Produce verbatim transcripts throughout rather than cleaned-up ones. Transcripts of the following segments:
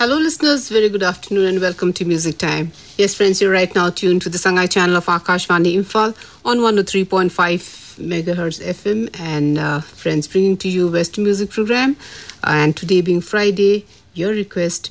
Hello, listeners. Very good afternoon and welcome to Music Time. Yes, friends, you're right now tuned to the Sangai channel of Akashvani Imphal on one oh three point five megahertz F M. And uh, friends, bringing to you West Music program. Uh, and today being Friday, your request.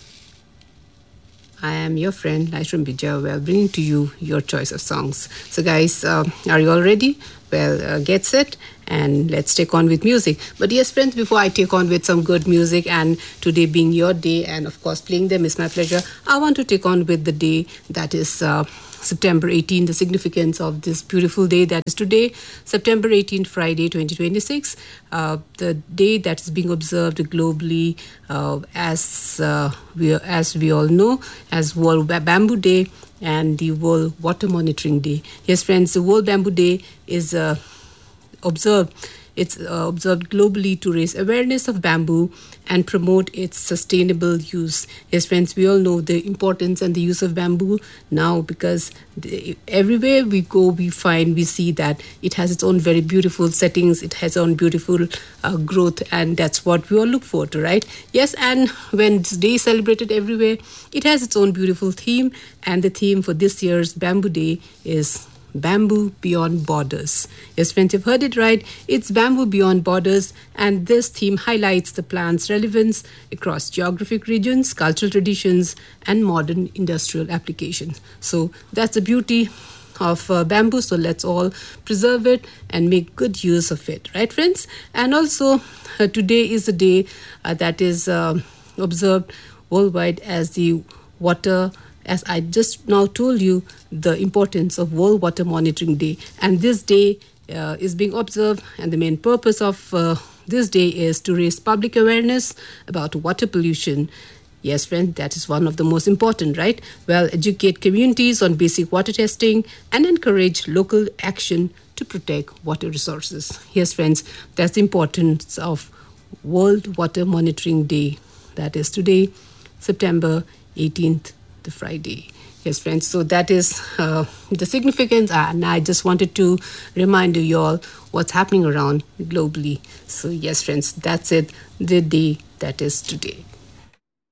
I am your friend, Laishram Bijay, well, bringing to you your choice of songs. So, guys, uh, are you all ready? Well, uh, get set and let's take on with music. But yes, friends, before I take on with some good music, and today being your day, and of course playing them is my pleasure, I want to take on with the day that is uh, September eighteenth, the significance of this beautiful day that is today, September eighteenth, Friday, twenty twenty-six, uh, the day that is being observed globally uh, as uh, we as we all know as World Bamboo Day and the World Water Monitoring Day. Yes, friends, the World Bamboo Day is uh, observed. It's uh, observed globally to raise awareness of bamboo and promote its sustainable use. Yes, friends, we all know the importance and the use of bamboo now because the, everywhere we go, we find, we see that it has its own very beautiful settings. It has its own beautiful uh, growth, and that's what we all look forward to, right? Yes, and when this day is celebrated everywhere, it has its own beautiful theme, and the theme for this year's Bamboo Day is Bamboo Beyond Borders. Yes, friends, you've heard it right. It's Bamboo Beyond Borders, and this theme highlights the plant's relevance across geographic regions, cultural traditions, and modern industrial applications. So that's the beauty of uh, bamboo. So let's all preserve it and make good use of it, right, friends? And also, uh, today is the day uh, that is uh, observed worldwide as the water. As I just now told you, the importance of World Water Monitoring Day. And this day uh, is being observed, and the main purpose of uh, this day is to raise public awareness about water pollution. Yes, friend, that is one of the most important, right? Well, educate communities on basic water testing and encourage local action to protect water resources. Yes, friends, that's the importance of World Water Monitoring Day. That is today, September eighteenth. The Friday. Yes, friends. So that is uh, the significance. And I just wanted to remind you all what's happening around globally. So yes, friends, that's it. The day that is today.